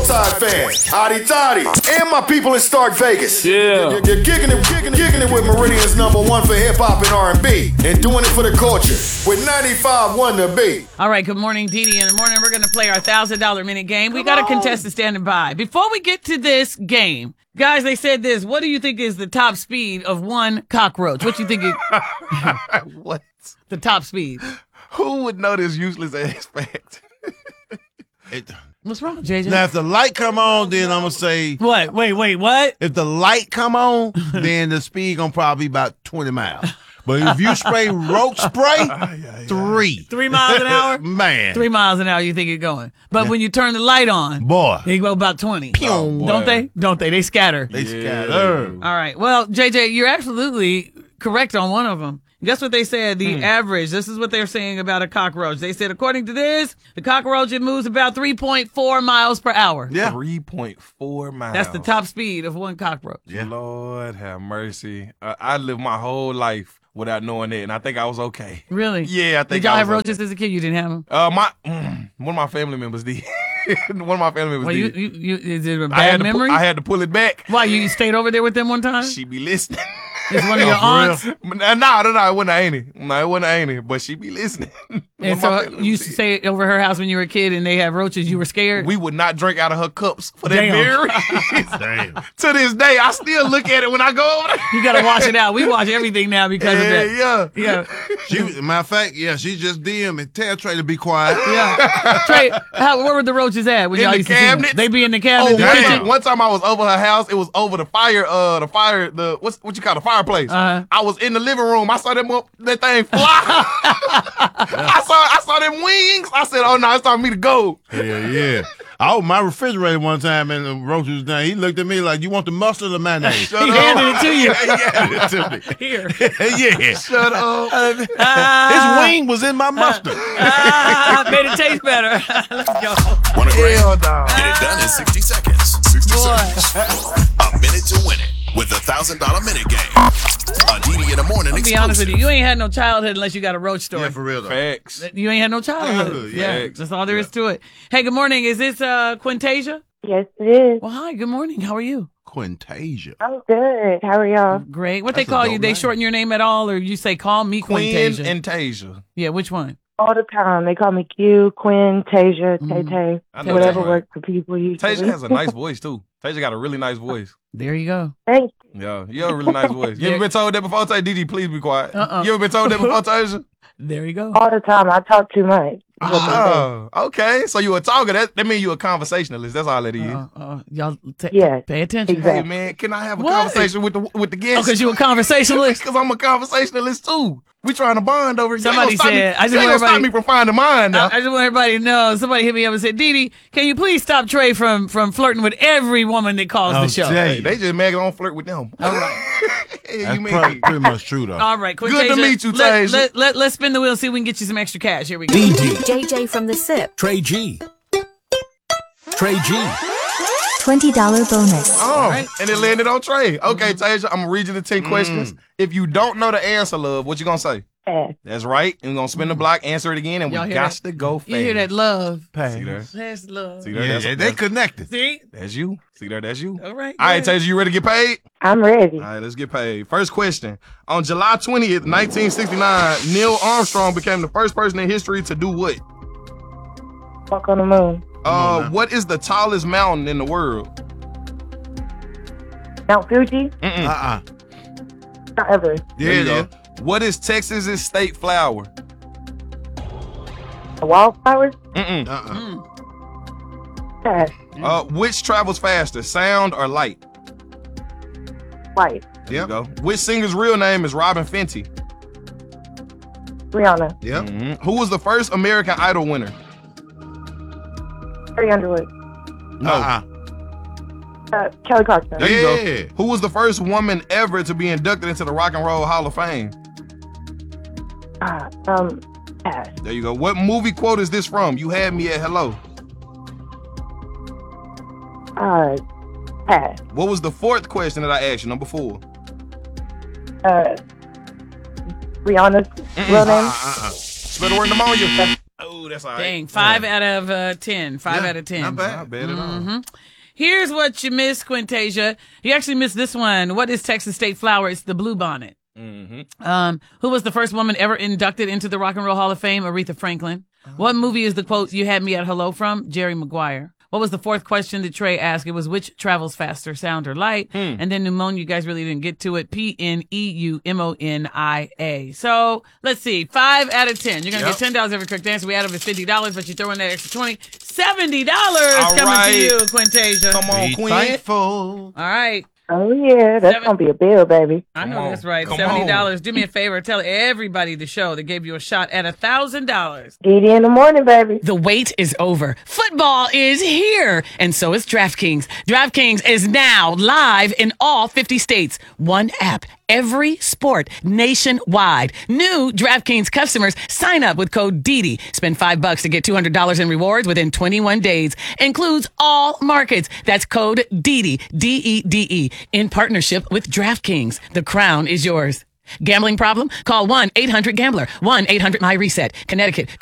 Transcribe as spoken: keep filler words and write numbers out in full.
Roll Tide fans, Hotty Toddy, and my people in Stark Vegas. Yeah. You're, you're kicking it, kicking it, kicking it with Meridian's number one for hip hop and R and B, and doing it for the culture with ninety-five point one The Beat. All right, good morning, Dee Dee. In the morning, we're going to play our one thousand dollars minute game. We got a contestant standing by. Before we get to this game, guys, they said this. What do you think is the top speed of one cockroach? What do you think is What? the top speed? Who would know this useless ass fact? It, What's wrong, J J? now, if the light come on, then I'm going to say, What? Wait, wait, what? if the light come on, then the speed going to probably be about twenty miles. But if you spray roach spray, three. Three miles an hour? Man. Three miles an hour, you think it's going. But when you turn the light on, Boy. they go about twenty. Oh, boy. Don't they? Don't they? They scatter. They scatter. All right. Well, J J, you're absolutely correct on one of them. Guess what they said? The Hmm. average. This is what they're saying about a cockroach. They said, according to this, the cockroach, it moves about three point four miles per hour. Yeah. three point four miles. That's the top speed of one cockroach. Yeah. Lord have mercy. Uh, I lived my whole life without knowing that, and I think I was okay. Really? Yeah, I think Did y'all I have was roaches as a kid? You didn't have them? Uh, my mm, one of my family members did. one of my family members Well, you, did. you, you, is it a I bad had to memory? Pu- I had to pull it back. Why, you stayed over there with them one time? She be listening. It's one of your Oh, for aunts? No, no, no, no, it wasn't Annie. No, it wasn't Annie, but she be listening. One And of my so family you used to did. stay over her house when you were a kid and they had roaches. You were scared? We would not drink out of her cups for that Damn. mirror. Damn. To this day, I still look at it when I go over there. You got to wash it out. We wash everything now because of Yeah, that. yeah. Yeah. She, matter of fact, yeah, she just D M and tell Trey to be quiet. Yeah. Trey, how, where were the roaches at when In y'all the used to see them? cabinets. They be in the Oh, cabinet, one the kitchen? time, one time I was over her house. It was over the fire, uh, the fire, the what's what you call the fireplace. Uh-huh. I was in the living room. I saw them up, that thing fly. I saw, I saw them wings. I said, "Oh no, it's time for me to go." Yeah, yeah. I opened my refrigerator one time and the roach was down. He looked at me like, you want the mustard or mayonnaise? He handed it to you. He handed it to me. Here. Yeah. Shut up. His wing was in my mustard. Ah, made it taste better. Let's go. Want a grand? Hell no. Get it done in sixty seconds. sixty Boy. seconds. A minute to win it with the one thousand dollars minute game. On D D in the morning. I'll be honest with you. You ain't had no childhood unless you got a roach story. Yeah, for real though. Facts. You ain't had no childhood. Yeah, Yeah, yeah. that's all there is to it. Hey, good morning. Is this uh, Quintasia? Yes, it is. Well, hi. Good morning. How are you? Quintasia. I'm good. How are y'all? Great. What That's they a call dope you? They name. shorten your name at all, or you say call me Queen Quintasia? and Tasia. Yeah, which one? All the time. They call me Q, Quinn, Tasia, Mhm. Tay Tay. I know Whatever that's right. works for people. Usually. Tasia has a nice voice too. Tasia got a really nice voice. There you go. Thank you. Yeah, you have a really nice voice. You Yeah. ever been told that before? Tay, D D, please be quiet. Uh-uh. You ever been told that before, Tasia? There you go. All the time. I talk too much. Is what they say. Oh, okay. So you a talker. That that means you a conversationalist. That's all that is. Uh, uh, y'all t- Yes, pay attention. exactly. Hey man, can I have a What? conversation with the with the Oh, guest? because you a conversationalist? Because I'm a conversationalist too. We trying to bond over here. Somebody You ain't gonna stop said- me- I just you ain't want gonna stop everybody- me from finding mine now. I, I just want everybody to know. Somebody hit me up and said, Dee Dee, can you please stop Trey from, from flirting with every woman that calls the show? Okay. Hey, they just mad don't flirt with them. All right. Hey, That's you probably mean? pretty much true though. All right, Good Quintasia, to meet you, let, Tasia. let, let, let's spin the wheel and see if we can get you some extra cash. Here we go. D D, J J from the SIP. Trey G. Trey G. twenty dollars bonus. Oh, right. and it landed on Trey. Okay, Tasia, I'm gonna read you the ten questions. If you don't know the answer, love, what you gonna say? Pass. That's right. And we're gonna spin the block, answer it again, and Y'all we hear got that? to go fast. You hear that love? See there? That's love. See there? Yeah, That's, yeah, they that's, connected. See? that's you. See there? That's you. All right. All right, good. Tasia, you ready to get paid? I'm ready. All right, let's get paid. First question. On July twentieth, nineteen sixty-nine, Neil Armstrong became the first person in history to do what? Walk on the moon. Uh, now. what is the tallest mountain in the world? Mount Fuji. Mm-mm. Uh-uh. Not Everest. There Yeah, you yeah. go. What is Texas's state flower? The wildflowers. Mm-mm. Uh-uh. Mm. Pass. Uh, which travels faster, sound or light? White. There you go. Which singer's real name is Robin Fenty? Rihanna. Yep. Mhm. Who was the first American Idol winner? Carrie Underwood. No. Uh-uh. Uh, Kelly Clarkson. There you Yeah. go. Who was the first woman ever to be inducted into the Rock and Roll Hall of Fame? Ah, um, pass. There you go. What movie quote is this from? You had me at hello. Uh, pass. What was the fourth question that I asked you? Number four. Uh, Rihanna's real name. Uh-uh. Spell the word pneumonia. Oh. Ooh, that's all right. Dang, five out of uh, ten. Five Yeah, out of ten. Not bad. Not bad at all. Here's what you missed, Quintasia. You actually missed this one. What is Texas State flower? It's the bluebonnet. Mm-hmm. Um, who was the first woman ever inducted into the Rock and Roll Hall of Fame? Aretha Franklin. What movie is the quote "You had me at hello" from? Jerry Maguire. What was the fourth question that Trey asked? It was which travels faster, sound or light? Hmm. And then pneumonia, you guys really didn't get to it. P N E U M O N I A. So let's see. Five out of ten. You're going to Yep. get ten dollars every correct answer. We add up is fifty dollars, but you throw in that extra twenty. seventy dollars All coming right. to you, Quintasia. Come on, Be Queen. thankful. All right. Oh, yeah. That's Seven- going to be a bill, baby. I Come know on. that's right. Come seventy dollars. on. Do me a favor. Tell everybody the show that gave you a shot at one thousand dollars. Didi in the morning, baby. The wait is over. Football is here. And so is DraftKings. DraftKings is now live in all fifty states. One app, every sport, nationwide. New DraftKings customers sign up with code D D. Spend five bucks to get two hundred dollars in rewards within twenty-one days. Includes all markets. That's code D D, D E D E, in partnership with DraftKings. The crown is yours. Gambling problem? Call one eight hundred gambler. one eight hundred my reset. Connecticut.